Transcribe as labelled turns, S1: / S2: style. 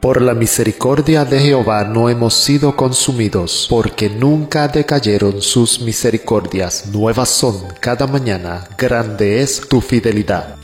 S1: Por la misericordia de Jehová no hemos sido consumidos, porque nunca decayeron sus misericordias. Nuevas son cada mañana, grande es tu fidelidad.